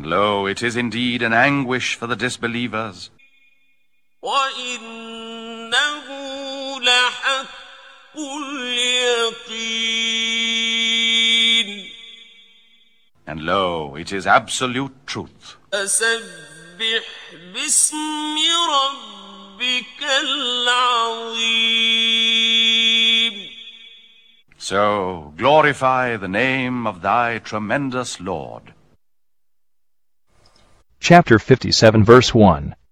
And lo, it is indeed an anguish for the disbelievers. وَإِنَّهُ لَحَقُّ الْيَقِينِ. And lo, it is absolute truth. فَسَبِّحْ بِاسْمِ رَبِّكَ الْعَظِيمِ. So glorify the name of thy tremendous Lord. Chapter 57, verse 1.